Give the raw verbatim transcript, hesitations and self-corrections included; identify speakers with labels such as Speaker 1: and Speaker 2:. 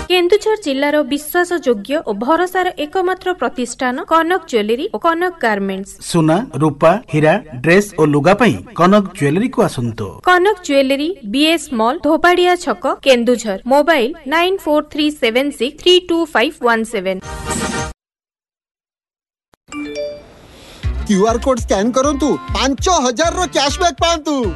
Speaker 1: केन्दुझर जिल्लार विश्वासयोग्य और भरोसार एकमात्र प्रतिष्ठान कनक ज्वेलरी और कनक गार्मेंट्स।
Speaker 2: सुना रूपा हीरा ड्रेस और लुगा पई कनक ज्वेलरी को आसंतो।
Speaker 1: कनक ज्वेलरी बीएस मॉल धोपाड़िया छक Keonjhar. Mobile nine four three seven six three to five one seven.
Speaker 3: QR code scan करंतु पांच हजार रो कैशबैक पांतु।